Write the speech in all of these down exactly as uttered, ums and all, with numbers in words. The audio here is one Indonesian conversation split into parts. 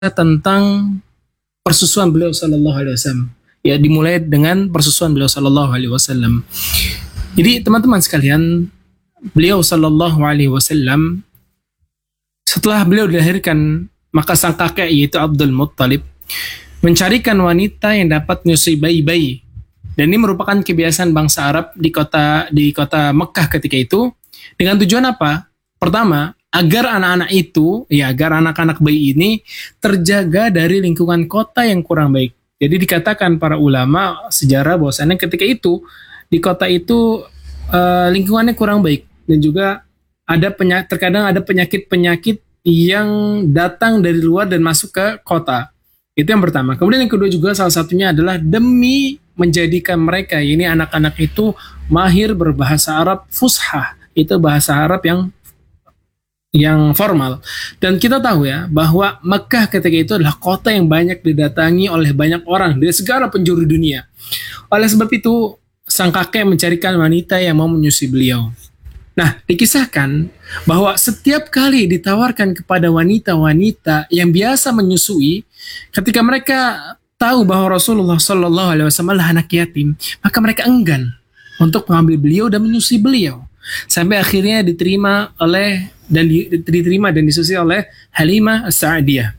tentang persusuan beliau Sallallahu Alaihi Wasallam. Ya, dimulai dengan persusuan beliau Sallallahu Alaihi Wasallam. Jadi teman-teman sekalian, beliau Sallallahu Alaihi Wasallam setelah beliau dilahirkan, maka sang kakek yaitu Abdul Muttalib mencarikan wanita yang dapat menyusui bayi-bayi. Dan ini merupakan kebiasaan bangsa Arab di kota di kota Mekah ketika itu, dengan tujuan apa? Pertama, agar anak-anak itu, ya agar anak-anak bayi ini terjaga dari lingkungan kota yang kurang baik. Jadi dikatakan para ulama sejarah bahwasannya ketika itu di kota itu uh, lingkungannya kurang baik, dan juga ada penyakit, terkadang ada penyakit-penyakit yang datang dari luar dan masuk ke kota. Itu yang pertama. Kemudian yang kedua juga salah satunya adalah demi menjadikan mereka ini anak-anak itu mahir berbahasa Arab fushah. Itu bahasa Arab yang yang formal. Dan kita tahu ya bahwa Mekah ketika itu adalah kota yang banyak didatangi oleh banyak orang dari segala penjuru dunia. Oleh sebab itu sang kakek mencarikan wanita yang mau menyusui beliau. Nah, dikisahkan bahwa setiap kali ditawarkan kepada wanita-wanita yang biasa menyusui, ketika mereka tahu bahwa Rasulullah Shallallahu Alaihi Wasallam adalah anak yatim, maka mereka enggan untuk mengambil beliau dan menyusui beliau. Sampai akhirnya diterima oleh dan diterima dan disusui oleh Halimah As-Sa'diyah.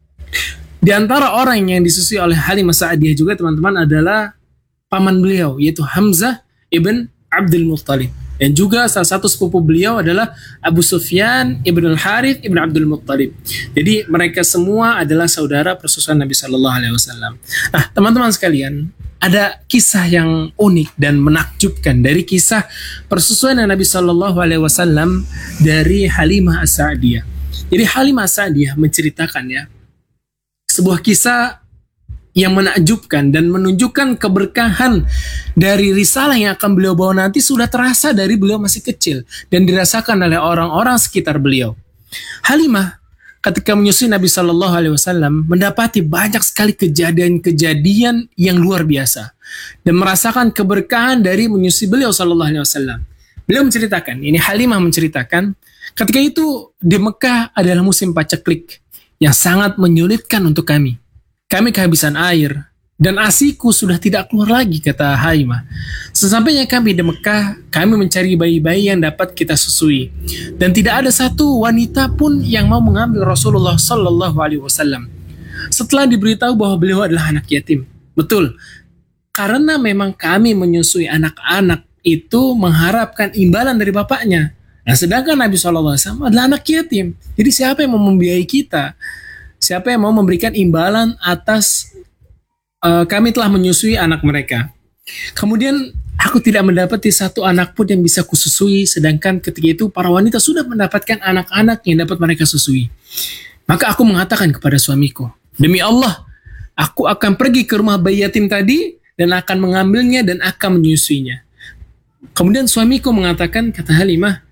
Di antara orang yang disusui oleh Halimah As-Sa'diyah juga teman-teman adalah paman beliau, yaitu Hamzah ibn Abdul Muttalib. Dan juga salah satu sepupu beliau adalah Abu Sufyan ibn al-Harith ibn Abdul Muttalib. Jadi mereka semua adalah saudara persusuan Nabi Sallallahu Alaihi Wasallam. Nah, teman-teman sekalian, ada kisah yang unik dan menakjubkan dari kisah persusuan Nabi Sallallahu Alaihi Wasallam dari Halimah As-Sa'diyah. Jadi Halimah As-Sa'diyah menceritakan ya sebuah kisah yang menakjubkan dan menunjukkan keberkahan dari risalah yang akan beliau bawa nanti sudah terasa dari beliau masih kecil dan dirasakan oleh orang-orang sekitar beliau. Halimah ketika menyusui Nabi Shallallahu Alaihi Wasallam mendapati banyak sekali kejadian-kejadian yang luar biasa dan merasakan keberkahan dari menyusui beliau Shallallahu Alaihi Wasallam. Beliau menceritakan, ini Halimah menceritakan, ketika itu di Mekah adalah musim paceklik yang sangat menyulitkan untuk kami. Kami kehabisan air dan asiku sudah tidak keluar lagi, kata Halimah. Sesampainya kami di Mekah, kami mencari bayi-bayi yang dapat kita susui, dan tidak ada satu wanita pun yang mau mengambil Rasulullah Sallallahu Alaihi Wasallam. Setelah diberitahu bahwa beliau adalah anak yatim, betul, karena memang kami menyusui anak-anak itu mengharapkan imbalan dari bapaknya. Nah, sedangkan Nabi Sallallahu Alaihi Wasallam adalah anak yatim. Jadi siapa yang mau membiayai kita? Siapa yang mau memberikan imbalan atas uh, kami telah menyusui anak mereka? Kemudian aku tidak mendapati satu anak pun yang bisa kususui, sedangkan ketika itu para wanita sudah mendapatkan anak-anak yang dapat mereka susui. Maka aku mengatakan kepada suamiku, demi Allah, aku akan pergi ke rumah bayi yatim tadi dan akan mengambilnya dan akan menyusuinya. Kemudian suamiku mengatakan, kata Halimah,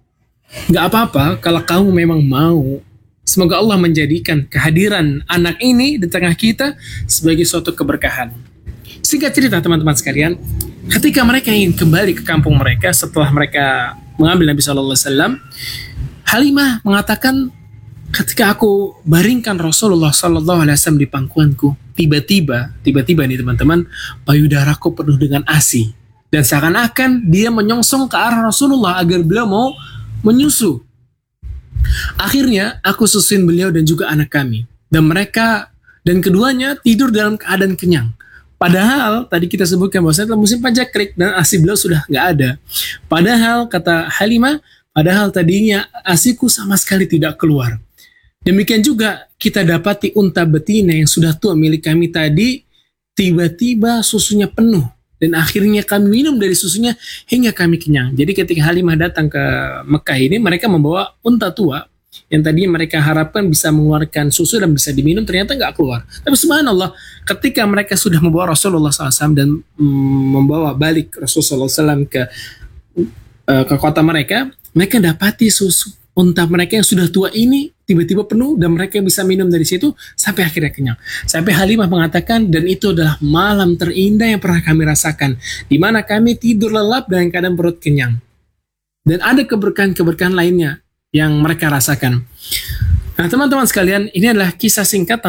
gak apa-apa kalau kamu memang mau. Semoga Allah menjadikan kehadiran anak ini di tengah kita sebagai suatu keberkahan. Singkat cerita teman-teman sekalian, ketika mereka ingin kembali ke kampung mereka setelah mereka mengambil Nabi Shallallahu Alaihi Wasallam, Halimah mengatakan, ketika aku baringkan Rasulullah Shallallahu Alaihi Wasallam di pangkuanku, tiba-tiba, tiba-tiba nih teman-teman, payudaraku penuh dengan ASI dan seakan-akan dia menyongsong ke arah Rasulullah agar beliau mau menyusu. Akhirnya aku susuin beliau dan juga anak kami, dan mereka dan keduanya tidur dalam keadaan kenyang. Padahal tadi kita sebutkan bahwa itu musim paceklik dan ASI beliau sudah nggak ada. Padahal kata Halimah, padahal tadinya ASIku sama sekali tidak keluar. Demikian juga kita dapati unta betina yang sudah tua milik kami tadi, tiba-tiba susunya penuh. Dan akhirnya kami minum dari susunya hingga kami kenyang. Jadi ketika Halimah datang ke Mekah ini, mereka membawa unta tua yang tadinya mereka harapkan bisa mengeluarkan susu dan bisa diminum, ternyata nggak keluar. Tapi subhanallah, ketika mereka sudah membawa Rasulullah shallallahu alaihi wasallam dan mm, membawa balik Rasulullah shallallahu alaihi wasallam ke, uh, ke kota mereka, mereka dapati susu unta mereka yang sudah tua ini tiba-tiba penuh dan mereka bisa minum dari situ sampai akhirnya kenyang. Sampai Halimah mengatakan, dan itu adalah malam terindah yang pernah kami rasakan, di mana kami tidur lelap dengan keadaan perut kenyang. Dan ada keberkahan-keberkahan lainnya yang mereka rasakan. Nah, teman-teman sekalian, ini adalah kisah singkat